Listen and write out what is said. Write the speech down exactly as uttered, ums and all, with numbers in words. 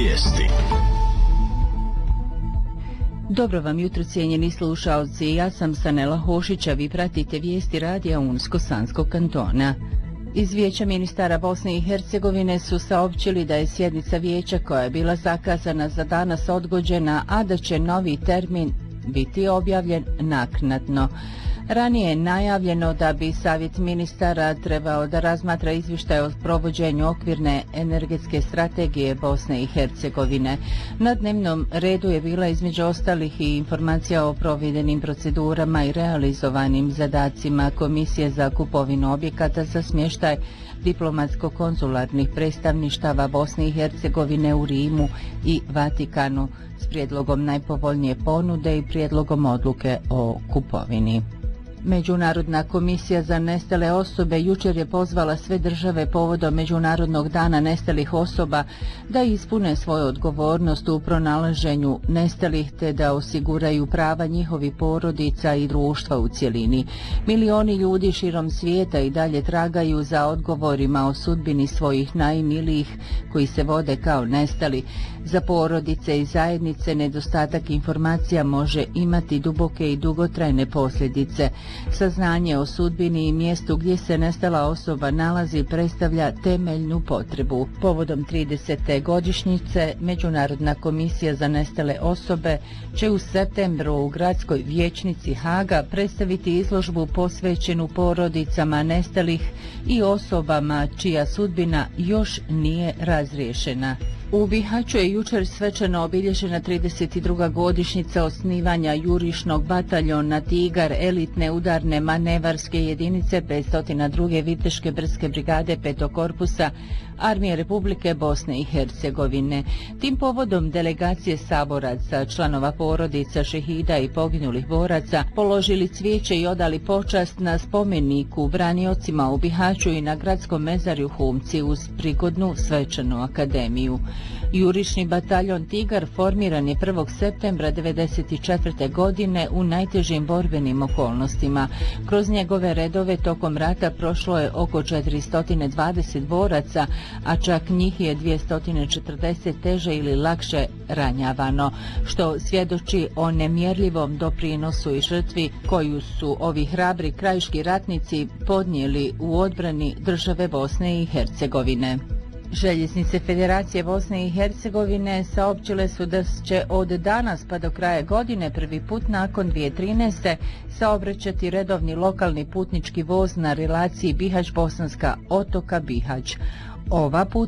Vijesti. Dobro vam jutro, cijenjeni slušaoci. Ja sam Sanela Hošića, vi pratite vijesti radija Unsko-Sanskog kantona. Iz Vijeća ministara Bosne i Hercegovine su saopćili da je sjednica vijeća koja je bila zakazana za danas odgođena, a da će novi termin biti objavljen naknadno. Ranije je najavljeno da bi Savjet ministara trebao da razmatra izvještaj o provođenju okvirne energetske strategije Bosne i Hercegovine. Na dnevnom redu je bila između ostalih i informacija o provedenim procedurama i realizovanim zadacima Komisije za kupovinu objekata za smještaj diplomatsko-konzularnih predstavništava Bosne i Hercegovine u Rimu i Vatikanu s prijedlogom najpovoljnije ponude i prijedlogom odluke o kupovini. Međunarodna komisija za nestale osobe jučer je pozvala sve države povodom Međunarodnog dana nestalih osoba da ispune svoju odgovornost u pronalaženju nestalih te da osiguraju prava njihovih porodica i društva u cjelini. Milioni ljudi širom svijeta i dalje tragaju za odgovorima o sudbini svojih najmilijih koji se vode kao nestali. Za porodice i zajednice nedostatak informacija može imati duboke i dugotrajne posljedice. Saznanje o sudbini i mjestu gdje se nestala osoba nalazi predstavlja temeljnu potrebu. Povodom tridesete godišnjice Međunarodna komisija za nestale osobe će u septembru u gradskoj vijećnici Haga predstaviti izložbu posvećenu porodicama nestalih i osobama čija sudbina još nije razriješena. U Bihaću je jučer svečano obilježena trideset druga godišnjica osnivanja jurišnog bataljona Tigar elitne udarne manevarske jedinice petsto druge viteške brdske brigade petog korpusa Armije Republike Bosne i Hercegovine. Tim povodom delegacije saboraca, članova porodica, šehida i poginulih boraca položili cvijeće i odali počast na spomeniku braniocima u Bihaću i na gradskom mezarju Humci uz prigodnu svečanu akademiju. Jurišni bataljon Tigar formiran je prvog septembra devedeset četvrte godine u najtežim borbenim okolnostima. Kroz njegove redove tokom rata prošlo je oko četiristo dvadeset boraca, a čak njih je dvjesto četrdeset teže ili lakše ranjavano, što svjedoči o nemjerljivom doprinosu i žrtvi koju su ovi hrabri krajiški ratnici podnijeli u odbrani države Bosne i Hercegovine. Željeznice Federacije Bosne i Hercegovine saopćile su da će od danas pa do kraja godine prvi put nakon dvije tisuće trinaeste saobraćati redovni lokalni putnički voz na relaciji Bihać-Bosanska Otoka-Bihać. Ova put